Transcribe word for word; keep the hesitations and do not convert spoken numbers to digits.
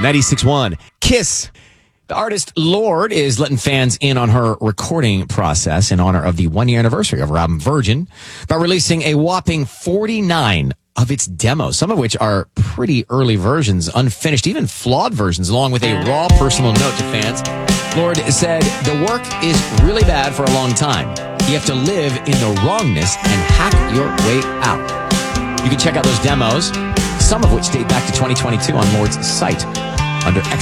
ninety-six point one Kiss. The artist Lorde is letting fans in on her recording process in honor of the one-year anniversary of her album Virgin by releasing a whopping forty-nine of its demos, some of which are pretty early versions, unfinished, even flawed versions, along with a raw personal note to fans. Lorde said, "The work is really bad for a long time. You have to live in the wrongness and hack your way out." You can check out those demos, some of which date back to twenty twenty-two on Lorde's site under X